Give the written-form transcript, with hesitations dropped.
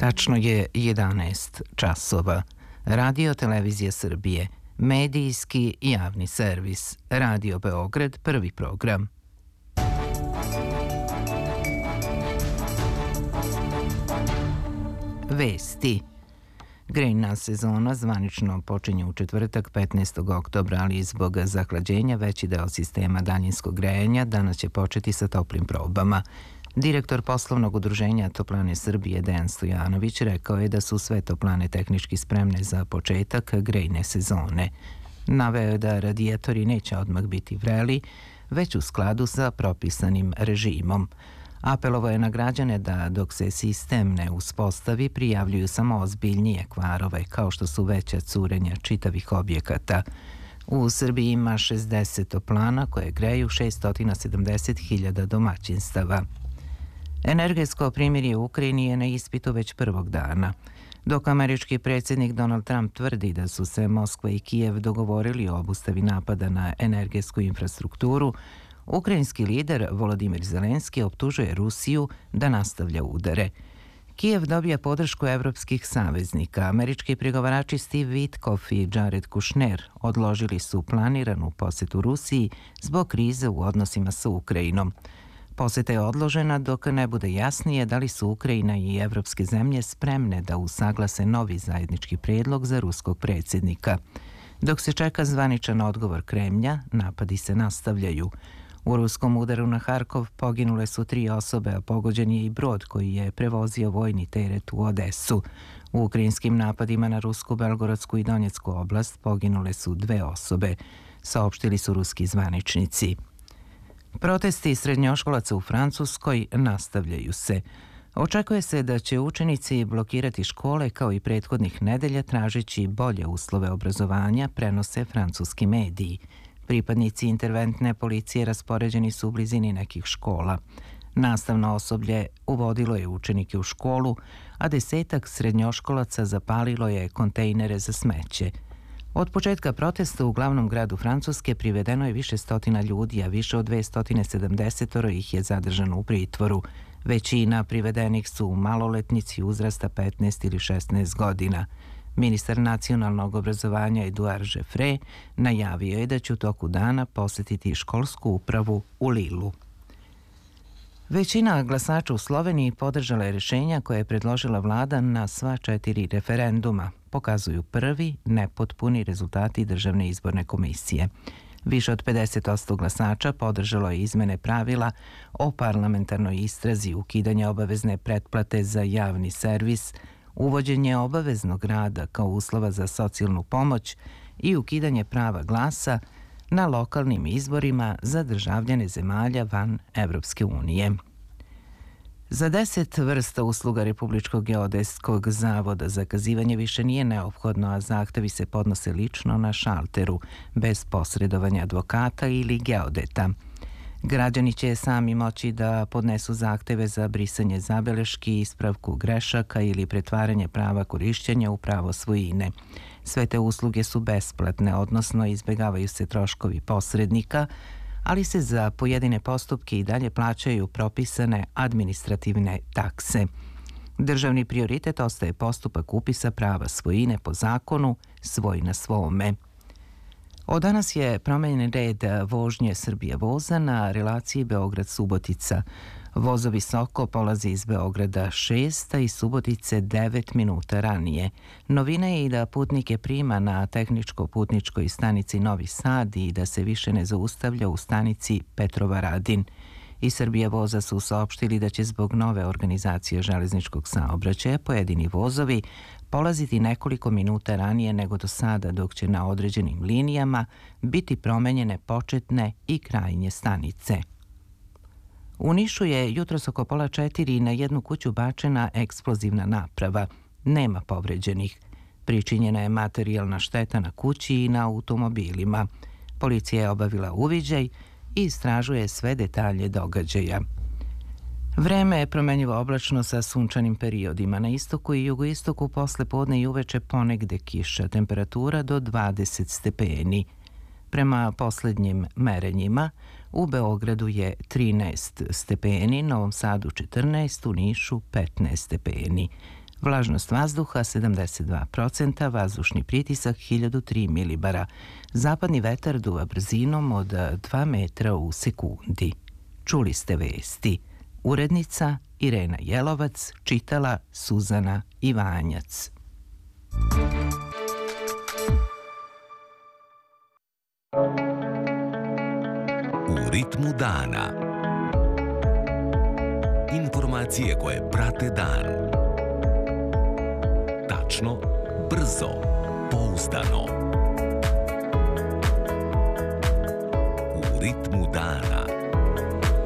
Tačno je 11 časova. Radio Televizija Srbije, medijski javni servis, Radio Beograd, prvi program. Vesti. Grejna sezona zvanično počinje u četvrtak 15. oktobra, ali zbog zahlađenja veći deo sistema daljinskog grejanja danas će početi sa toplim probama. Direktor poslovnog udruženja Toplane Srbije Dejan Stojanović rekao je da su sve toplane tehnički spremne za početak grejne sezone. Naveo je da radijatori neće odmah biti vreli, već u skladu sa propisanim režimom. Apelovao je na građane da dok se sistem ne uspostavi prijavljuju samo ozbiljnije kvarove kao što su veća curenja čitavih objekata. U Srbiji ima 60 toplana koje greju 670.000 domaćinstava. Energetsko primirje u Ukrajini je na ispitu već prvog dana. Dok američki predsjednik Donald Trump tvrdi da su se Moskva i Kijev dogovorili o obustavi napada na energetsku infrastrukturu, ukrajinski lider Volodimir Zelenski optužuje Rusiju da nastavlja udare. Kijev dobija podršku evropskih saveznika. Američki pregovarači Steve Witkoff i Jared Kushner odložili su planiranu posetu Rusiji zbog krize u odnosima sa Ukrajinom. Poseta je odložena dok ne bude jasnije da li su Ukrajina i evropske zemlje spremne da usaglase novi zajednički prijedlog za ruskog predsjednika. Dok se čeka zvaničan odgovor Kremlja, napadi se nastavljaju. U ruskom udaru na Harkov poginule su 3 osobe, a pogođen je i brod koji je prevozio vojni teret u Odesu. U ukrajinskim napadima na rusku, Belgorodsku i Donjecku oblast poginule su 2 osobe, saopštili su ruski zvaničnici. Protesti srednjoškolaca u Francuskoj nastavljaju se. Očekuje se da će učenici blokirati škole kao i prethodnih nedelja tražeći bolje uslove obrazovanja, prenose francuski mediji. Pripadnici interventne policije raspoređeni su u blizini nekih škola. Nastavno osoblje uvodilo je učenike u školu, a 10-ak srednjoškolaca zapalilo je kontejnere za smeće. Od početka protesta u glavnom gradu Francuske privedeno je više stotina ljudi, a više od 270 ih je zadržano u pritvoru. Većina privedenih su maloletnici uzrasta 15 ili 16 godina. Ministar nacionalnog obrazovanja Eduard Jeffrey najavio je da će u toku dana posjetiti školsku upravu u Lilu. Većina glasača u Sloveniji podržala je rješenja koje je predložila vlada na sva 4 referenduma, pokazuju prvi nepotpuni rezultati Državne izborne komisije. Više od 50% glasača podržalo je izmene pravila o parlamentarnoj istrazi, ukidanje obavezne pretplate za javni servis, uvođenje obaveznog rada kao uslova za socijalnu pomoć i ukidanje prava glasa na lokalnim izborima za državljane zemalja van Evropske unije. Za 10 vrsta usluga Republičkog geodetskog zavoda zakazivanje više nije neophodno, a zahtevi se podnose lično na šalteru, bez posredovanja advokata ili geodeta. Građani će sami moći da podnesu zahteve za brisanje zabeleški, ispravku grešaka ili pretvaranje prava korišćenja u pravo svojine. Sve te usluge su besplatne, odnosno izbjegavaju se troškovi posrednika, ali se za pojedine postupke i dalje plaćaju propisane administrativne takse. Državni prioritet ostaje postupak upisa prava svojine po zakonu svoj na svome. Od danas je promenjen red vožnje Srbija voza na relaciji Beograd-Subotica. Vozo Visoko polazi iz Beograda 6, a iz Subotice 9 minuta ranije. Novina je i da putnike prima na tehničko-putničkoj stanici Novi Sad i da se više ne zaustavlja u stanici Petrovaradin. Iz Srbija voza su saopštili da će zbog nove organizacije železničkog saobraćaja pojedini vozovi polaziti nekoliko minuta ranije nego do sada, dok će na određenim linijama biti promenjene početne i krajnje stanice. U Nišu je jutros oko 3:30 na jednu kuću bačena eksplozivna naprava. Nema povređenih. Pričinjena je materijalna šteta na kući i na automobilima. Policija je obavila uviđaj i istražuje sve detalje događaja. Vreme je promenjivo oblačno sa sunčanim periodima. Na istoku i jugoistoku posle podne i uveče ponegde kiša, temperatura do 20 stepeni. Prema posljednjim merenjima, u Beogradu je 13 stepeni, Novom Sadu 14, u Nišu 15 stepeni. Vlažnost vazduha 72%, vazdušni pritisak 1003 milibara. Zapadni vetar duva brzinom od 2 metra u sekundi. Čuli ste vesti. Urednica Irena Jelovac, čitala Suzana Ivanjac. U ritmu dana. Informacije koje prate dan. Tačno, brzo, pouzdano. U ritmu dana.